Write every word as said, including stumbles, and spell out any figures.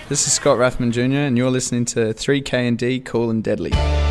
This is Scott Rathman Junior and you're listening to three K and D Cool and Deadly.